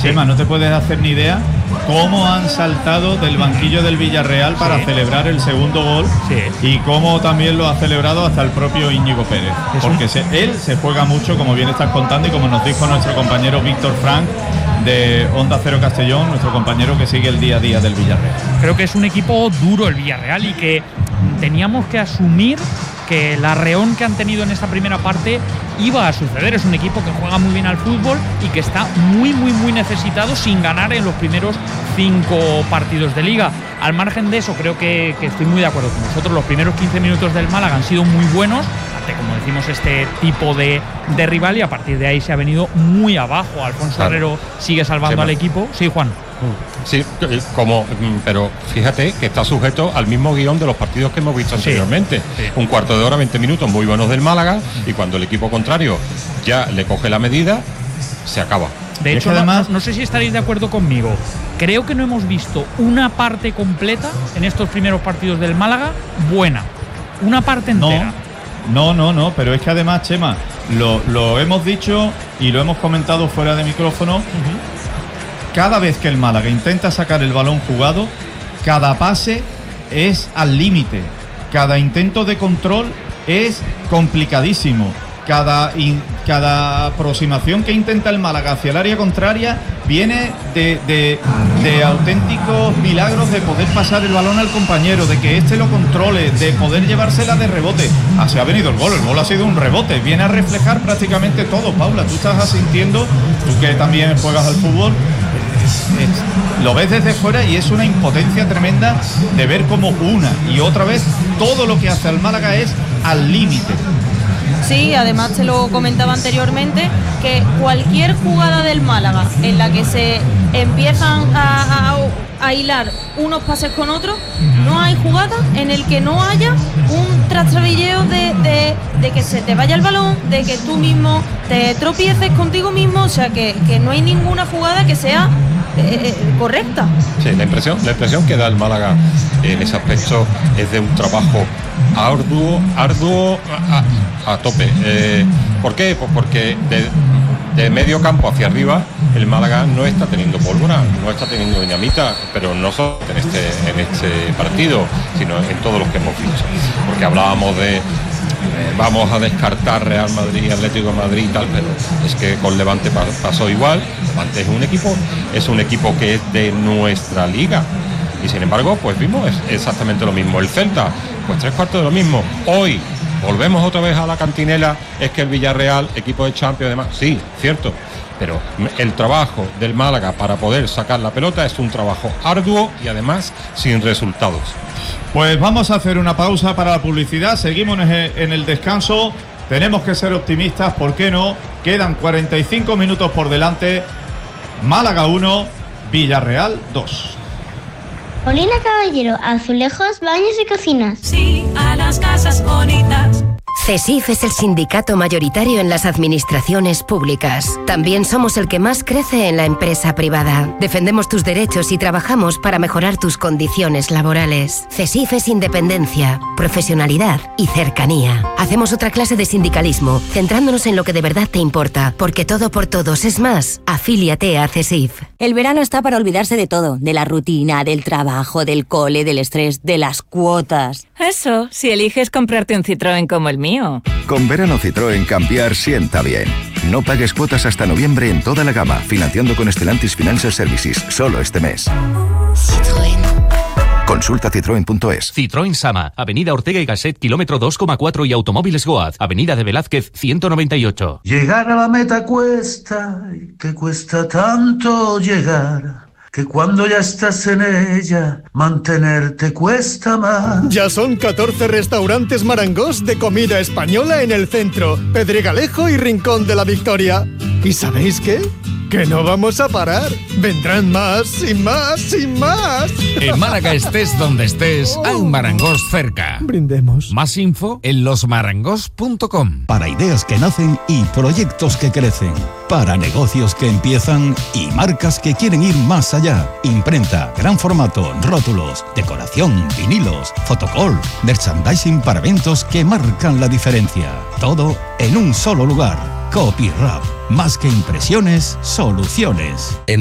Chema, no te puedes hacer ni idea cómo han saltado del banquillo del Villarreal para celebrar el segundo gol y cómo también lo ha celebrado hasta el propio Íñigo Pérez, porque él se juega mucho, como bien estás contando, y como nos dijo nuestro compañero Víctor Frank de Onda Cero Castellón, nuestro compañero que sigue el día a día del Villarreal. Creo que es un equipo duro el Villarreal y que teníamos que asumir que el arreón que han tenido en esta primera parte iba a suceder. Es un equipo que juega muy bien al fútbol y que está muy necesitado sin ganar en los primeros 5 partidos de liga. Al margen de eso, creo que estoy muy de acuerdo con vosotros. Los primeros 15 minutos del Málaga han sido muy buenos ante, como decimos, este tipo de rival, y a partir de ahí se ha venido muy abajo. Alfonso Herrero sigue salvando al equipo. Sí, Juan. Sí, pero fíjate que está sujeto al mismo guión de los partidos que hemos visto anteriormente. Un cuarto de hora, 20 minutos muy buenos del Málaga, y cuando el equipo contrario ya le coge la medida, se acaba. De hecho, además, no sé si estaréis de acuerdo conmigo. Creo que no hemos visto una parte completa en estos primeros partidos del Málaga buena. Una parte entera. No, pero es que además, Chema, lo hemos dicho y lo hemos comentado fuera de micrófono. Cada vez que el Málaga intenta sacar el balón jugado, cada pase es al límite, cada intento de control es complicadísimo, cada aproximación que intenta el Málaga hacia el área contraria viene de auténticos milagros de poder pasar el balón al compañero, de que éste lo controle, de poder llevársela de rebote. Así ha venido el gol ha sido un rebote, viene a reflejar prácticamente todo. Paula, tú estás asintiendo, tú que también juegas al fútbol, lo ves desde fuera y es una impotencia tremenda de ver cómo una y otra vez todo lo que hace al Málaga es al límite. Sí, además te lo comentaba anteriormente, que cualquier jugada del Málaga en la que se empiezan a hilar unos pases con otros, no hay jugada en el que no haya un trastabilleo de que se te vaya el balón, de que tú mismo te tropieces contigo mismo, o sea que no hay ninguna jugada que sea correcta. Sí, la impresión que da el Málaga en ese aspecto es de un trabajo arduo a tope. ¿Por qué? Pues porque de medio campo hacia arriba el Málaga no está teniendo pólvora, no está teniendo dinamita, pero no solo en este partido, sino en todos los que hemos visto. Porque hablábamos de vamos a descartar Real Madrid, Atlético de Madrid y tal, pero es que con Levante pasó igual. Levante es un equipo que es de nuestra liga, y sin embargo pues vimos exactamente lo mismo. El Celta, pues 3/4 de lo mismo. Hoy volvemos otra vez a la cantinela, es que el Villarreal, equipo de Champions, además, sí, cierto, pero el trabajo del Málaga para poder sacar la pelota es un trabajo arduo y además sin resultados. Pues vamos a hacer una pausa para la publicidad, seguimos en el descanso, tenemos que ser optimistas, ¿por qué no? Quedan 45 minutos por delante, Málaga 1, Villarreal 2. Molina Caballero, azulejos, baños y cocinas. Sí, a las casas bonitas. CESIF es el sindicato mayoritario en las administraciones públicas. También somos el que más crece en la empresa privada. Defendemos tus derechos y trabajamos para mejorar tus condiciones laborales. CESIF es independencia, profesionalidad y cercanía. Hacemos otra clase de sindicalismo, centrándonos en lo que de verdad te importa, porque todo por todos es más. Afíliate a CESIF. El verano está para olvidarse de todo, de la rutina, del trabajo, del cole, del estrés, de las cuotas. Eso, si eliges comprarte un Citroën como el mío. Con verano Citroën cambiar sienta bien. No pagues cuotas hasta noviembre en toda la gama, financiando con Stellantis Financial Services, solo este mes. Citroën. Consulta citroen.es. Citroën Sama, Avenida Ortega y Gasset, kilómetro 2,4 y Automóviles Goaz, Avenida de Velázquez, 198. Llegar a la meta cuesta, y te cuesta tanto llegar, que cuando ya estás en ella, mantenerte cuesta más. Ya son 14 restaurantes Marangós de comida española en el centro, Pedregalejo y Rincón de la Victoria. ¿Y sabéis qué? Que no vamos a parar. Vendrán más y más y más. En Málaga estés donde estés, hay un Marangós cerca. Brindemos. Más info en losmarangos.com. Para ideas que nacen y proyectos que crecen. Para negocios que empiezan y marcas que quieren ir más allá. Imprenta, gran formato, rótulos, decoración, vinilos, fotocall, merchandising para eventos que marcan la diferencia. Todo en un solo lugar. Copyrap. Más que impresiones, soluciones.